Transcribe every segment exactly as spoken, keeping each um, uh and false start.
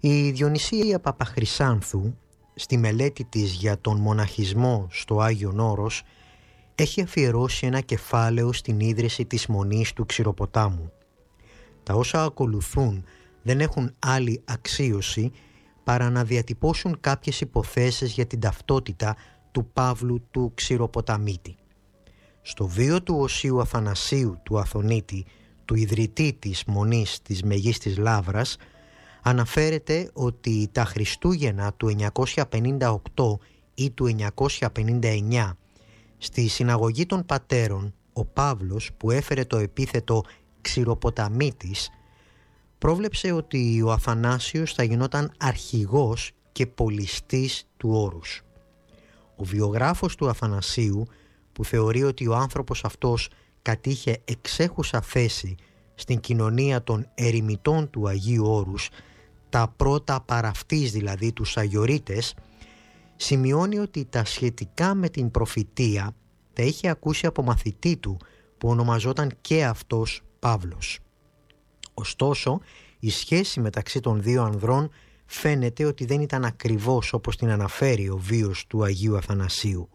Η Διονυσία Παπαχρυσάνθου, στη μελέτη της για τον μοναχισμό στο Άγιον Όρος, έχει αφιερώσει ένα κεφάλαιο στην ίδρυση της Μονής του Ξηροποτάμου. Τα όσα ακολουθούν δεν έχουν άλλη αξίωση παρά να διατυπώσουν κάποιες υποθέσεις για την ταυτότητα του Παύλου του Ξηροποταμίτη. Στο βίο του Οσίου Αθανασίου του Αθωνίτη, του ιδρυτή της Μονής της Μεγίστης Λαύρας, αναφέρεται ότι τα Χριστούγεννα του εννιακόσια πενήντα οκτώ ή του εννιακόσια πενήντα εννιά στη συναγωγή των πατέρων, ο Παύλος, που έφερε το επίθετο Ξηροποταμίτης, πρόβλεψε ότι ο Αθανάσιος θα γινόταν αρχηγός και πολιστής του όρους. Ο βιογράφος του Αθανασίου, που θεωρεί ότι ο άνθρωπος αυτός κατήχε εξέχουσα θέση στην κοινωνία των ερημιτών του Αγίου Όρους, τα πρώτα παραυτής δηλαδή τους Αγιορείτες, σημειώνει ότι τα σχετικά με την προφητεία τα είχε ακούσει από μαθητή του που ονομαζόταν και αυτός Παύλος. Ωστόσο, η σχέση μεταξύ των δύο ανδρών φαίνεται ότι δεν ήταν ακριβώς όπως την αναφέρει ο βίος του Αγίου Αθανασίου.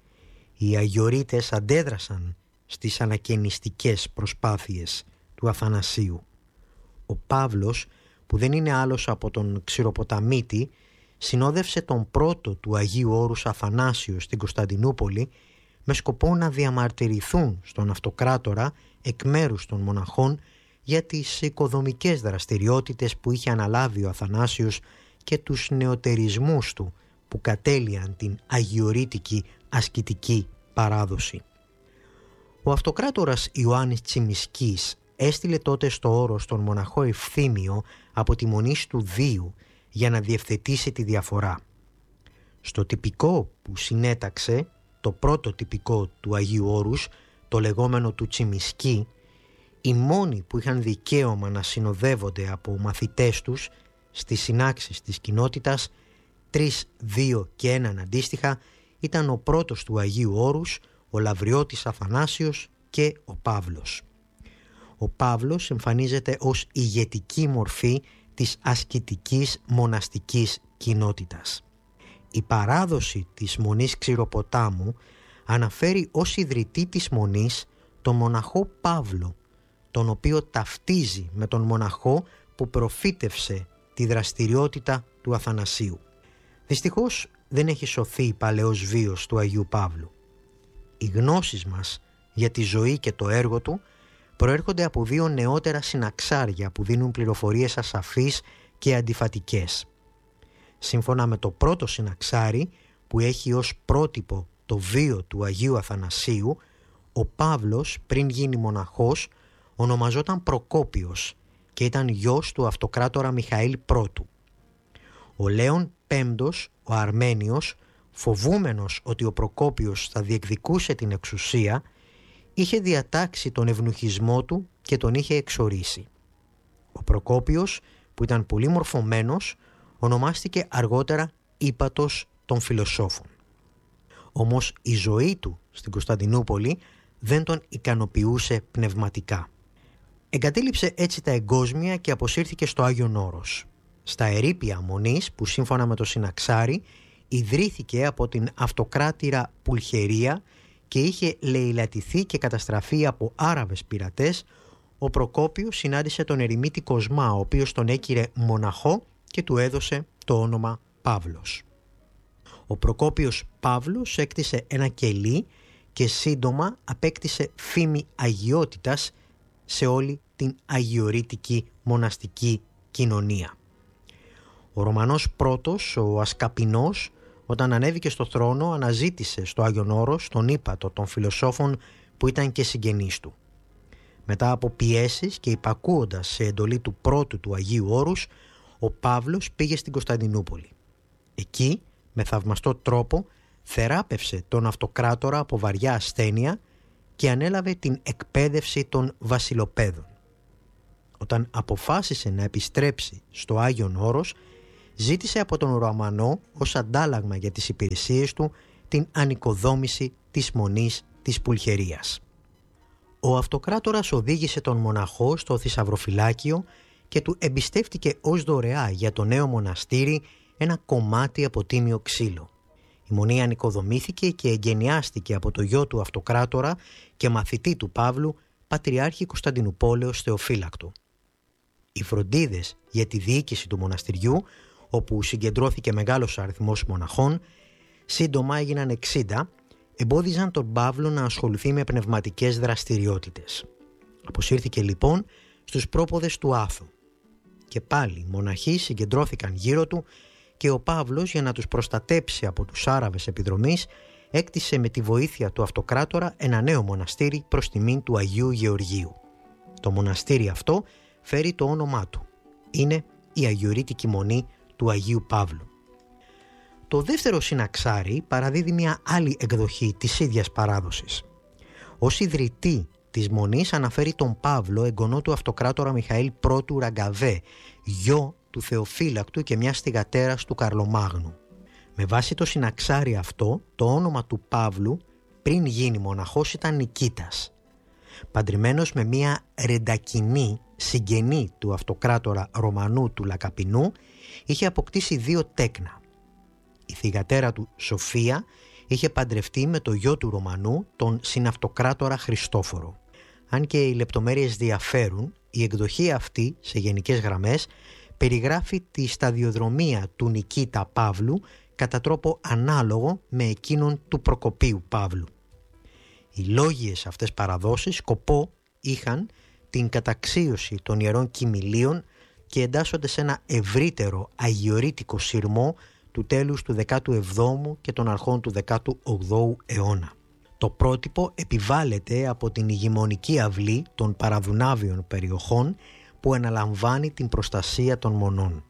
Οι Αγιορείτες αντέδρασαν στις ανακαινιστικές προσπάθειες του Αθανασίου. Ο Παύλος, που δεν είναι άλλος από τον Ξηροποταμίτη, συνόδευσε τον πρώτο του Αγίου Όρους Αθανάσιο στην Κωνσταντινούπολη με σκοπό να διαμαρτυρηθούν στον αυτοκράτορα εκ μέρους των μοναχών για τις οικοδομικές δραστηριότητες που είχε αναλάβει ο Αθανάσιος και τους νεωτερισμούς του που κατέλειαν την αγιορείτικη ασκητική παράδοση. Ο αυτοκράτορας Ιωάννης Τσιμισκής έστειλε τότε στο Όρος τον μοναχό Ευθύμιο από τη Μονή του Δίου για να διευθετήσει τη διαφορά. Στο τυπικό που συνέταξε, το πρώτο τυπικό του Αγίου Όρους, το λεγόμενο του Τσιμισκή, οι μόνοι που είχαν δικαίωμα να συνοδεύονται από μαθητές τους στις συνάξεις της κοινότητας, τρεις, δύο και έναν αντίστοιχα, ήταν ο πρώτος του Αγίου Όρους, ο Λαβριώτης Αθανάσιος και ο Παύλος. Ο Παύλος εμφανίζεται ως ηγετική μορφή της ασκητικής μοναστικής κοινότητας. Η παράδοση της Μονής Ξηροποτάμου αναφέρει ως ιδρυτή της Μονής τον μοναχό Παύλο, τον οποίο ταυτίζει με τον μοναχό που προφήτευσε τη δραστηριότητα του Αθανασίου. Δυστυχώς δεν έχει σωθεί παλαιός βίος του Αγίου Παύλου. Οι γνώσεις μας για τη ζωή και το έργο του προέρχονται από δύο νεότερα συναξάρια που δίνουν πληροφορίες ασαφείς και αντιφατικές. Σύμφωνα με το πρώτο συναξάρι, που έχει ως πρότυπο το βίο του Αγίου Αθανασίου, ο Παύλος πριν γίνει μοναχός ονομαζόταν Προκόπιος και ήταν γιος του αυτοκράτορα Μιχαήλ Πρώτου. Ο Λέων Πέμπτος, ο Αρμένιος, φοβούμενος ότι ο Προκόπιος θα διεκδικούσε την εξουσία, είχε διατάξει τον ευνουχισμό του και τον είχε εξορίσει. Ο Προκόπιος, που ήταν πολύ μορφωμένος, ονομάστηκε αργότερα ύπατος των φιλοσόφων. Όμως η ζωή του στην Κωνσταντινούπολη δεν τον ικανοποιούσε πνευματικά. Εγκατέλειψε έτσι τα εγκόσμια και αποσύρθηκε στο Άγιον Όρος, στα ερείπια Μονής που σύμφωνα με το συναξάρι ιδρύθηκε από την αυτοκράτηρα Πουλχερία και είχε λεηλατηθεί και καταστραφεί από Άραβες πειρατές. Ο Προκόπιος συνάντησε τον ερημίτη Κοσμά, ο οποίος τον έκυρε μοναχό και του έδωσε το όνομα Παύλος. Ο Προκόπιος Παύλος έκτισε ένα κελί και σύντομα απέκτησε φήμη αγιότητας σε όλη την αγιορείτικη μοναστική κοινωνία. Ο Ρωμανός πρώτος, ο Ασκαπινός, όταν ανέβηκε στο θρόνο, αναζήτησε στο Άγιον Όρος τον ύπατο των φιλοσόφων που ήταν και συγγενείς του. Μετά από πιέσεις και υπακούοντας σε εντολή του πρώτου του Αγίου Όρους, ο Παύλος πήγε στην Κωνσταντινούπολη. Εκεί, με θαυμαστό τρόπο, θεράπευσε τον αυτοκράτορα από βαριά ασθένεια και ανέλαβε την εκπαίδευση των βασιλοπαίδων. Όταν αποφάσισε να επιστρέψει στο Άγιον Όρος, ζήτησε από τον Ρωμανό ως αντάλλαγμα για τις υπηρεσίες του την ανοικοδόμηση της Μονής της Πουλχερίας. Ο αυτοκράτορας οδήγησε τον μοναχό στο θησαυροφυλάκιο και του εμπιστεύτηκε ως δωρεά για το νέο μοναστήρι ένα κομμάτι από τίμιο ξύλο. Η μονή ανοικοδομήθηκε και εγκαινιάστηκε από το γιο του αυτοκράτορα και μαθητή του Παύλου, Πατριάρχη Κωνσταντινουπόλεως Θεοφύλακτο. Οι φροντίδες για τη διοίκηση του μοναστηριού, όπου συγκεντρώθηκε μεγάλος αριθμός μοναχών, σύντομα έγιναν εξήντα, εμπόδιζαν τον Παύλο να ασχοληθεί με πνευματικές δραστηριότητες. Αποσύρθηκε λοιπόν στους πρόποδες του Άθου. Και πάλι οι μοναχοί συγκεντρώθηκαν γύρω του και ο Παύλος, για να τους προστατέψει από τους Άραβες επιδρομής, έκτισε με τη βοήθεια του αυτοκράτορα ένα νέο μοναστήρι προς τιμήν του Αγίου Γεωργίου. Το μοναστήρι αυτό φέρει το όνομά του. Είναι η Αγιορείτικη Μονή του Αγίου Παύλου. Το δεύτερο συναξάρι παραδίδει μια άλλη εκδοχή της ίδιας παράδοσης. Ως ιδρυτή της Μονής αναφέρει τον Παύλο, εγγονό του αυτοκράτορα Μιχαήλ Πρώτου Ραγκαβέ, γιο του Θεοφύλακτου και μιας θυγατέρας του Καρλομάγνου. Με βάση το συναξάρι αυτό, το όνομα του Παύλου πριν γίνει μοναχός ήταν Νικήτας. Παντρεμένος με μια ρεντακινή συγγενή του αυτοκράτορα Ρωμανού του Λακαπινού, είχε αποκτήσει δύο τέκνα. Η θυγατέρα του Σοφία είχε παντρευτεί με το γιο του Ρωμανού, τον συναυτοκράτορα Χριστόφορο. Αν και οι λεπτομέρειες διαφέρουν, η εκδοχή αυτή σε γενικές γραμμές περιγράφει τη σταδιοδρομία του Νικήτα Παύλου κατά τρόπο ανάλογο με εκείνον του Προκοπίου Παύλου. Οι λόγιες αυτές παραδόσεις σκοπό είχαν την καταξίωση των ιερών κοιμηλίων και εντάσσονται σε ένα ευρύτερο αγιορείτικο σειρμό του τέλους του δέκατου εβδόμου και των αρχών του δέκατου όγδοου αιώνα. Το πρότυπο επιβάλλεται από την ηγεμονική αυλή των παραδουνάβιων περιοχών που αναλαμβάνει την προστασία των μονών.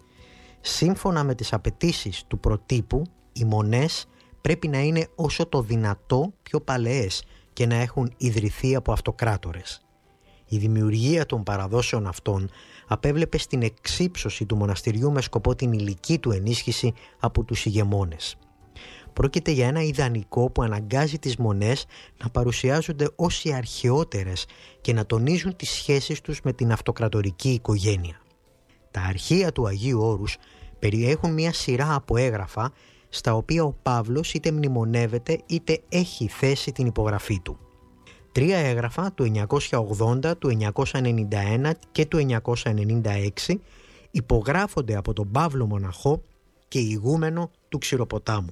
Σύμφωνα με τις απαιτήσεις του προτύπου, οι μονές πρέπει να είναι όσο το δυνατό πιο παλαιές και να έχουν ιδρυθεί από αυτοκράτορες. Η δημιουργία των παραδόσεων αυτών απέβλεπε στην εξύψωση του μοναστηριού με σκοπό την υλική του ενίσχυση από τους ηγεμόνες. Πρόκειται για ένα ιδανικό που αναγκάζει τις μονές να παρουσιάζονται ως οι αρχαιότερες και να τονίζουν τις σχέσεις τους με την αυτοκρατορική οικογένεια. Τα αρχεία του Αγίου Όρους περιέχουν μια σειρά από έγγραφα στα οποία ο Παύλος είτε μνημονεύεται είτε έχει θέσει την υπογραφή του. Τρία έγγραφα του εννιακόσια ογδόντα, του εννιακόσια ενενήντα ένα και του εννιακόσια ενενήντα έξι υπογράφονται από τον Παύλο μοναχό και ηγούμενο του Ξηροποτάμου.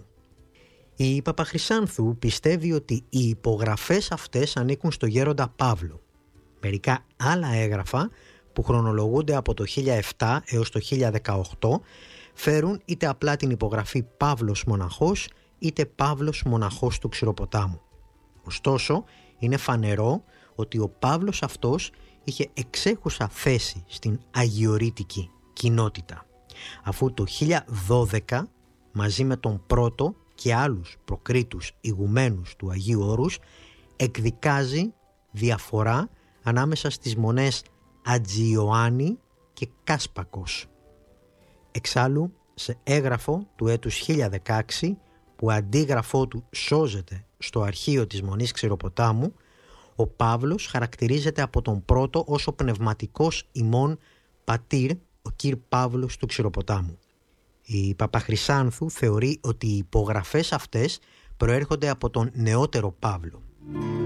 Η Παπαχρυσάνθου πιστεύει ότι οι υπογραφές αυτές ανήκουν στο γέροντα Παύλο. Μερικά άλλα έγγραφα που χρονολογούνται από το χίλια επτά έως το χίλια δεκαοκτώ φέρουν είτε απλά την υπογραφή Παύλος μοναχός είτε Παύλος μοναχός του Ξηροποτάμου. Ωστόσο, είναι φανερό ότι ο Παύλος αυτός είχε εξέχουσα θέση στην αγιορείτικη κοινότητα, αφού το χίλια δώδεκα μαζί με τον πρώτο και άλλους προκρίτους ηγουμένους του Αγίου Όρους εκδικάζει διαφορά ανάμεσα στις μονές Ατζιωάννη και Κάσπακος. Εξάλλου, σε έγγραφο του έτους χίλια δεκαέξι, που αντίγραφό του σώζεται στο αρχείο της Μονής Ξηροποτάμου, ο Παύλος χαρακτηρίζεται από τον πρώτο ως ο πνευματικός ημών πατήρ, ο κύρ Παύλος του Ξηροποτάμου. Η Παπαχρυσάνθου θεωρεί ότι οι υπογραφές αυτές προέρχονται από τον νεότερο Παύλο.